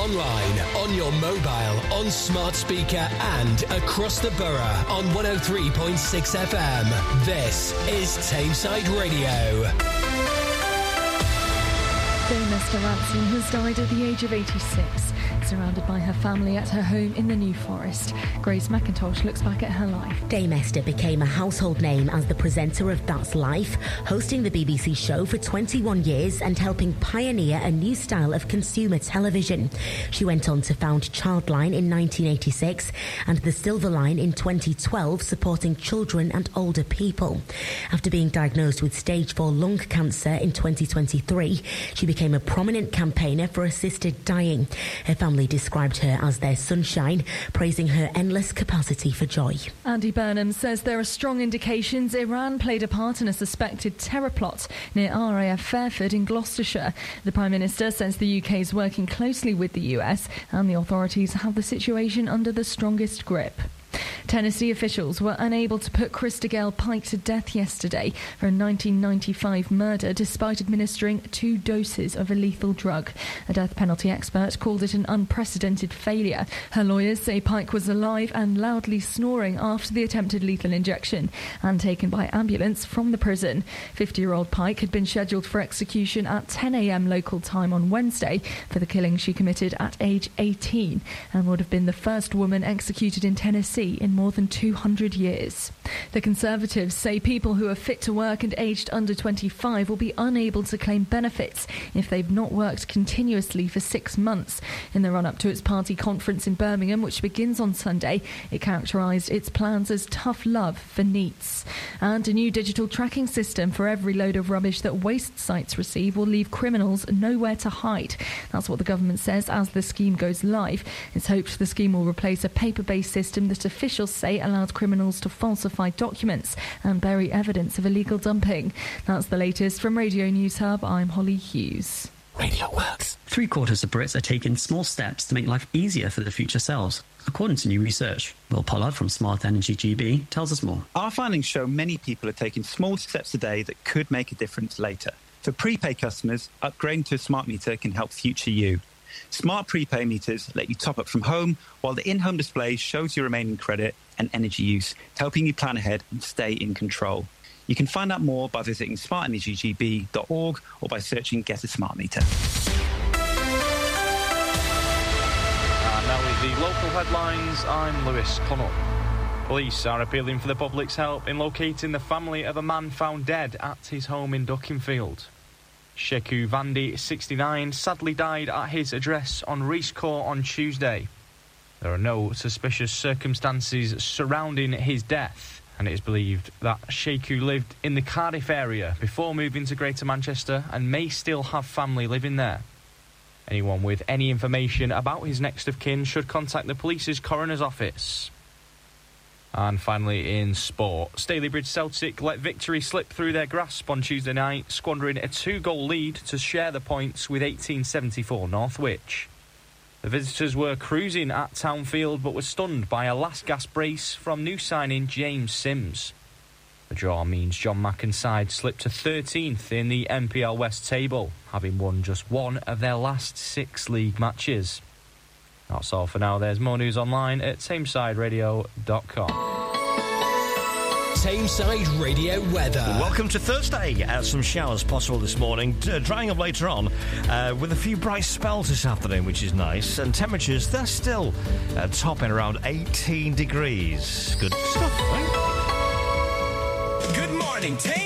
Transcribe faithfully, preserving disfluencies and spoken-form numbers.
online, on your mobile, on smart speaker and across the borough on one oh three point six F M. This is Tameside Radio. Dame Esther Ransom has died at the age of eighty-six, surrounded by her family at her home in the New Forest. Grace McIntosh looks back at her life. Dame Esther became a household name as the presenter of That's Life, hosting the B B C show for twenty-one years and helping pioneer a new style of consumer television. She went on to found Childline in nineteen eighty-six and the Silver Line in twenty twelve, supporting children and older people. After being diagnosed with stage four lung cancer in twenty twenty-three, she became a prominent campaigner for assisted dying. Her family described her as their sunshine, praising her endless capacity for joy. Andy Burnham says there are strong indications Iran played a part in a suspected terror plot near R A F Fairford in Gloucestershire. The Prime Minister says the U K is working closely with the U S and the authorities have the situation under the strongest grip. Tennessee officials were unable to put Krista Gale Pike to death yesterday for a nineteen ninety-five murder despite administering two doses of a lethal drug. A death penalty expert called it an unprecedented failure. Her lawyers say Pike was alive and loudly snoring after the attempted lethal injection and taken by ambulance from the prison. fifty-year-old Pike had been scheduled for execution at ten a.m. local time on Wednesday for the killing she committed at age eighteen and would have been the first woman executed in Tennessee in more than two hundred years. The Conservatives say people who are fit to work and aged under twenty-five will be unable to claim benefits if they've not worked continuously for six months. In the run-up to its party conference in Birmingham, which begins on Sunday, it characterised its plans as tough love for NEETs. And a new digital tracking system for every load of rubbish that waste sites receive will leave criminals nowhere to hide. That's what the government says as the scheme goes live. It's hoped the scheme will replace a paper-based system that officials say allowed criminals to falsify documents and bury evidence of illegal dumping. That's the latest from Radio News Hub. I'm Holly Hughes. Radio works. Three quarters of Brits are taking small steps to make life easier for their future selves, according to new research. Will Pollard from Smart Energy G B tells us more. Our findings show many people are taking small steps today that could make a difference later. For prepaid customers, upgrading to a smart meter can help future you. Smart prepay meters let you top up from home, while the in-home display shows your remaining credit and energy use, helping you plan ahead and stay in control. You can find out more by visiting smart energy g b dot org or by searching Get a Smart Meter. And now with the local headlines, I'm Lewis Connell. Police are appealing for the public's help in locating the family of a man found dead at his home in Duckinfield. Sheku Vandi, sixty-nine, sadly died at his address on Rees Court on Tuesday. There are no suspicious circumstances surrounding his death, and it is believed that Sheku lived in the Cardiff area before moving to Greater Manchester and may still have family living there. Anyone with any information about his next of kin should contact the police's coroner's office. And finally in sport, Stalybridge Celtic let victory slip through their grasp on Tuesday night, squandering a two-goal lead to share the points with eighteen seventy-four Northwich. The visitors were cruising at Townfield but were stunned by a last-gasp brace from new signing James Sims. The draw means John Macken's side slipped to thirteenth in the M P L West table, having won just one of their last six league matches. That's all for now. There's more news online at tameside radio dot com. Tameside Radio weather. Welcome to Thursday. Uh, some showers possible this morning, uh, drying up later on, uh, with a few bright spells this afternoon, which is nice. And temperatures, they're still uh, topping around eighteen degrees. Good stuff, right? Good morning, Tame.